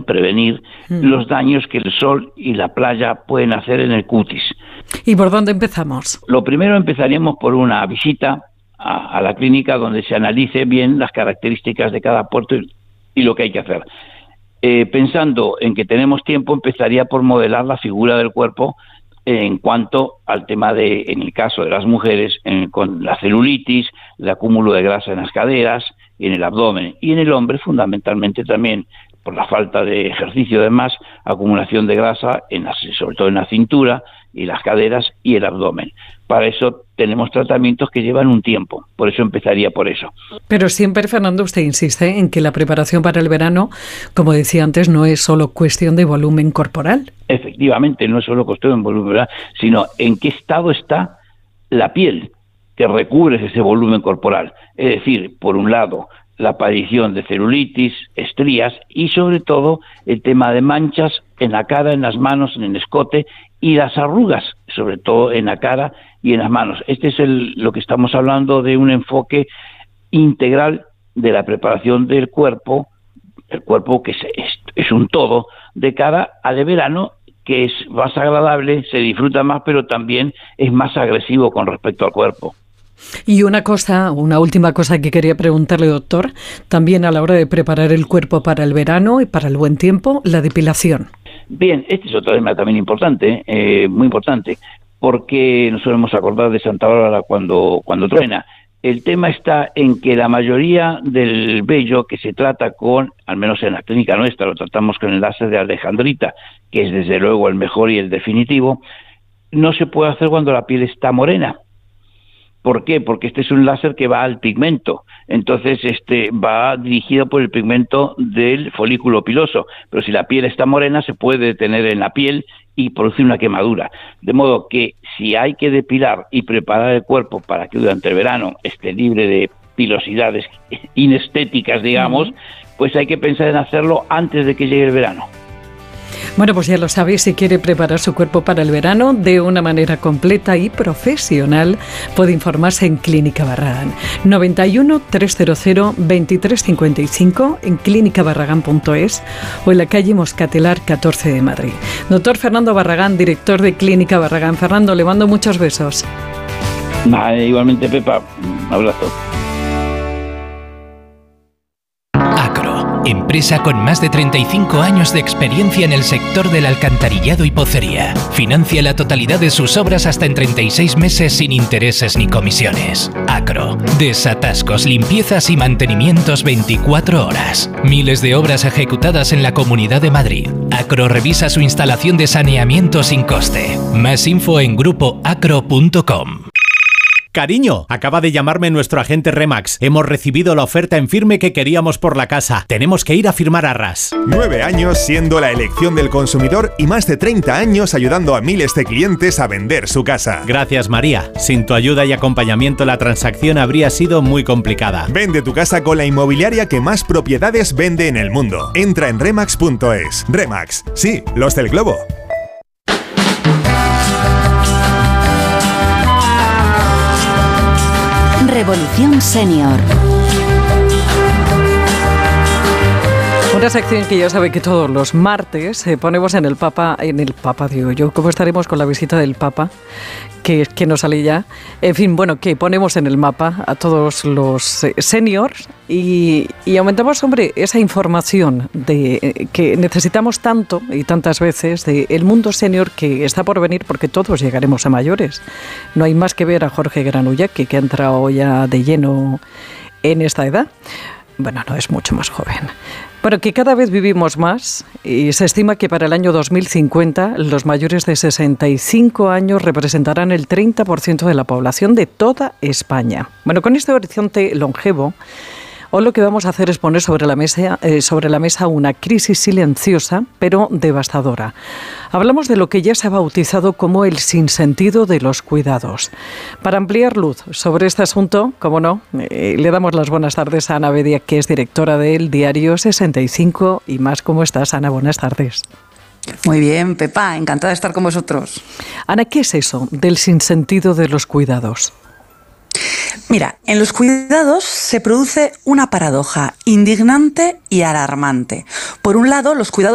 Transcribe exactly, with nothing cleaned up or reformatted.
prevenir mm. los daños que el sol y la playa pueden hacer en el cutis. ¿Y por dónde empezamos? Lo primero empezaríamos por una visita a, a la clínica donde se analice bien las características de cada puerto y, y lo que hay que hacer. Eh, pensando en que tenemos tiempo, empezaría por modelar la figura del cuerpo en cuanto al tema de, en el caso de las mujeres, en, con la celulitis, el acúmulo de grasa en las caderas y en el abdomen, y en el hombre fundamentalmente también por la falta de ejercicio, además, acumulación de grasa, en la, sobre todo en la cintura y las caderas y el abdomen. Para eso tenemos tratamientos que llevan un tiempo, por eso empezaría por eso. Pero siempre, Fernando, usted insiste en que la preparación para el verano, como decía antes, no es solo cuestión de volumen corporal. Efectivamente, no es solo cuestión de volumen corporal, sino en qué estado está la piel que recubre ese volumen corporal. Es decir, por un lado, la aparición de celulitis, estrías y sobre todo el tema de manchas en la cara, en las manos, en el escote y las arrugas, sobre todo en la cara y en las manos. Este es el, lo que estamos hablando de un enfoque integral de la preparación del cuerpo, el cuerpo que es, es, es un todo, de cara al verano, que es más agradable, se disfruta más, pero también es más agresivo con respecto al cuerpo. Y una cosa, una última cosa que quería preguntarle, doctor, también a la hora de preparar el cuerpo para el verano y para el buen tiempo, la depilación. Bien, este es otro tema también importante, eh, muy importante, porque nos solemos acordar de Santa Bárbara cuando, cuando truena. El tema está en que la mayoría del vello que se trata con, al menos en la clínica nuestra, lo tratamos con el láser de alejandrita, que es desde luego el mejor y el definitivo, no se puede hacer cuando la piel está morena. ¿Por qué? Porque este es un láser que va al pigmento, entonces este va dirigido por el pigmento del folículo piloso, pero si la piel está morena se puede detener en la piel y producir una quemadura, de modo que si hay que depilar y preparar el cuerpo para que durante el verano esté libre de pilosidades inestéticas, digamos, pues hay que pensar en hacerlo antes de que llegue el verano. Bueno, pues ya lo sabéis, si quiere preparar su cuerpo para el verano de una manera completa y profesional, puede informarse en Clínica Barragán. noventa y uno, trescientos veintitrés cincuenta y cinco en clínica barragán punto es o en la calle Moscatelar catorce de Madrid. Doctor Fernando Barragán, director de Clínica Barragán. Fernando, le mando muchos besos. Ah, igualmente, Pepa, un abrazo. Empresa con más de treinta y cinco años de experiencia en el sector del alcantarillado y pocería. Financia la totalidad de sus obras hasta en treinta y seis meses sin intereses ni comisiones. Acro. Desatascos, limpiezas y mantenimientos veinticuatro horas. Miles de obras ejecutadas en la Comunidad de Madrid. Acro revisa su instalación de saneamiento sin coste. Más info en grupo acro punto com. Cariño, acaba de llamarme nuestro agente Remax. Hemos recibido la oferta en firme que queríamos por la casa. Tenemos que ir a firmar arras. Nueve años siendo la elección del consumidor y más de treinta años ayudando a miles de clientes a vender su casa. Gracias, María. Sin tu ayuda y acompañamiento la transacción habría sido muy complicada. Vende tu casa con la inmobiliaria que más propiedades vende en el mundo. Entra en remax punto es. Remax, sí, los del globo. Revolución Senior. Una sección que ya sabe que todos los martes eh, ponemos en el Papa, en el Papa digo yo, ¿cómo estaremos con la visita del Papa? Que, que nos sale ya. En fin, bueno, que ponemos en el mapa a todos los eh, seniors y, y aumentamos, hombre, esa información de eh, que necesitamos tanto y tantas veces del mundo senior que está por venir, porque todos llegaremos a mayores. No hay más que ver a Jorge Granullaque, que ha entrado ya de lleno en esta edad. Bueno, no, es mucho más joven. Pero que cada vez vivimos más y se estima que para el año dos mil cincuenta los mayores de sesenta y cinco años representarán el treinta por ciento de la población de toda España. Bueno, con este horizonte longevo, hoy lo que vamos a hacer es poner sobre la mesa, eh, sobre la mesa una crisis silenciosa pero devastadora. Hablamos de lo que ya se ha bautizado como el sinsentido de los cuidados. Para ampliar luz sobre este asunto, como no, eh, le damos las buenas tardes a Ana Bedia, que es directora del diario sesenta y cinco y más. ¿Cómo estás, Ana? Buenas tardes. Muy bien, Pepa, encantada de estar con vosotros. Ana, ¿qué es eso del sinsentido de los cuidados? Mira, en los cuidados se produce una paradoja indignante y alarmante. Por un lado, los cuidados